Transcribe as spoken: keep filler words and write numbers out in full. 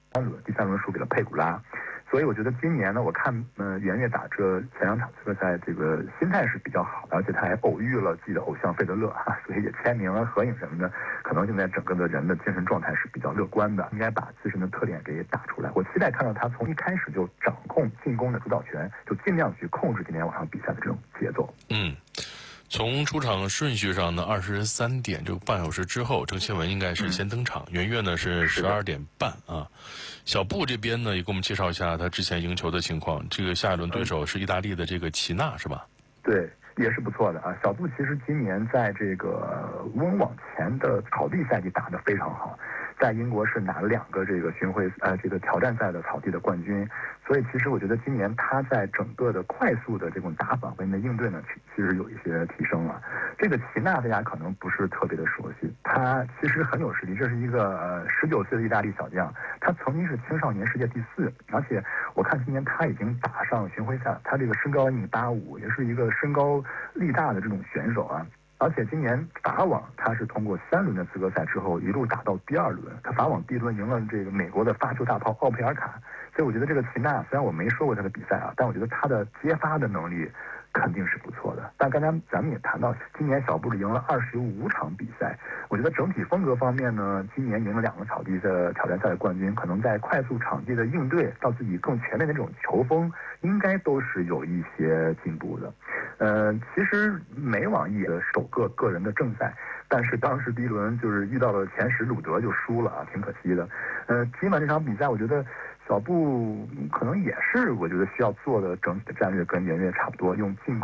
三轮，第三轮输给了佩古拉。所以我觉得今年呢，我看呃袁岳打这前两场资格赛，这个心态是比较好的，而且他还偶遇了自己的偶像费德勒哈，所以也签名啊、合影什么的，可能现在整个的人的精神状态是比较乐观的，应该把自身的特点给打出来。我期待看到他从一开始就掌控进攻的主导权，就尽量去控制今天晚上比赛的这种节奏。 嗯。从出场顺序上呢，二十三点这个半小时之后，郑钦文应该是先登场，嗯、袁岳呢是十二点半啊。小布这边呢也给我们介绍一下他之前赢球的情况。这个下一轮对手是意大利的这个齐纳，是吧？ 对，也是不错的啊。小布其实今年在这个温网前的草地赛季打得非常好，在英国是拿了两个这个巡回呃这个挑战赛的草地的冠军。所以其实我觉得今年他在整个的快速的这种打法跟的应对呢，其实有一些提升了。这个齐纳大家可能不是特别的熟悉，他其实很有实力，这是一个呃十九岁的意大利小将，他曾经是青少年世界第四，而且我看今年他已经打上巡回赛，他这个身高一米八五，也是一个身高力大的这种选手啊。而且今年法网他是通过三轮的资格赛之后一路打到第二轮，他法网第一轮赢了这个美国的发球大炮奥佩尔卡，所以我觉得这个齐纳虽然我没说过他的比赛啊，但我觉得他的接发的能力肯定是不错的。但刚才咱们也谈到，今年小布赢了二十五场比赛，我觉得整体风格方面呢，今年赢了两个草地的挑战赛的冠军，可能在快速场地的应对到自己更全面的这种球风，应该都是有一些进步的。呃，其实美网也首个个人的正赛，但是当时第一轮就是遇到了前十鲁德就输了啊，挺可惜的。呃，今晚这场比赛，我觉得小布可能也是我觉得需要做的整体的战略跟袁岳差不多，用进